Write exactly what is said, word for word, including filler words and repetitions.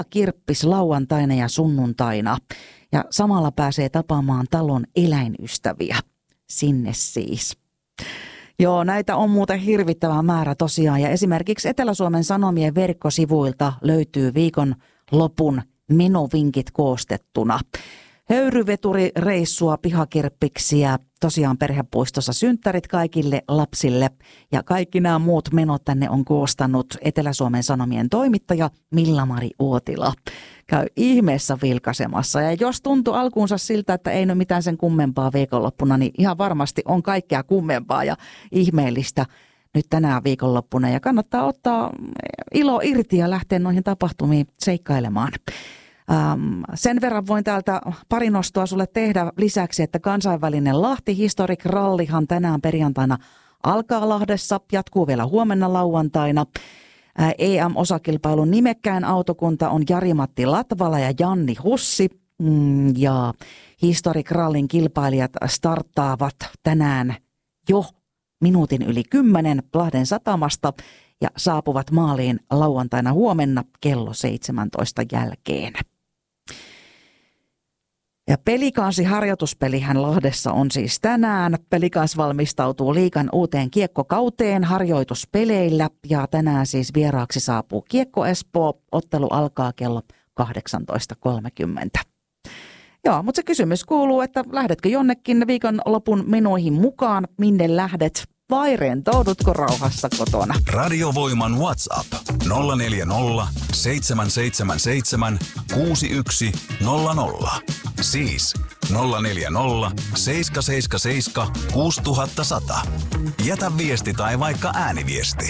kirppis lauantaina ja sunnuntaina. Ja samalla pääsee tapaamaan talon eläinystäviä. Sinne siis. Joo, näitä on muuten hirvittävä määrä tosiaan. Ja esimerkiksi Etelä-Suomen Sanomien verkkosivuilta löytyy viikon lopun menovinkit koostettuna. Höyryveturireissua, pihakirppiksiä, tosiaan perhepuistossa synttärit kaikille lapsille ja kaikki nämä muut menot tänne on koostanut Etelä-Suomen Sanomien toimittaja Milla-Mari Uotila. Käy ihmeessä vilkaisemassa ja jos tuntuu alkuunsa siltä, että ei ole mitään sen kummempaa viikonloppuna, niin ihan varmasti on kaikkea kummempaa ja ihmeellistä nyt tänään viikonloppuna ja kannattaa ottaa ilo irti ja lähteä noihin tapahtumiin seikkailemaan. Ähm, sen verran voin täältä pari nostoa sulle tehdä lisäksi, että kansainvälinen Lahti Historic Rallyhan tänään perjantaina alkaa Lahdessa, jatkuu vielä huomenna lauantaina. Äh, E M-osakilpailun nimekkäin autokunta on Jari-Matti Latvala ja Janni Hussi. Mm, ja Historic Rallyn kilpailijat starttaavat tänään jo minuutin yli kymmenen Lahden satamasta ja saapuvat maaliin lauantaina huomenna kello seitsemäntoista jälkeen. Ja Pelikansi harjoituspelihän Lahdessa on siis tänään. Pelikans valmistautuu liigan uuteen kiekkokauteen harjoituspeleillä ja tänään siis vieraaksi saapuu Kiekko Espoo. Ottelu alkaa kello kahdeksantoista kolmekymmentä. Joo, mutta se kysymys kuuluu, että lähdetkö jonnekin viikonlopun menoihin mukaan, minne lähdet vai rentoudutko rauhassa kotona? Radiovoiman WhatsApp nolla neljä nolla, seitsemän seitsemän seitsemän, kuusi yksi nolla nolla. Siis nolla neljä nolla, seitsemän seitsemän seitsemän, kuusi nolla nolla. Jätä viesti tai vaikka ääniviesti.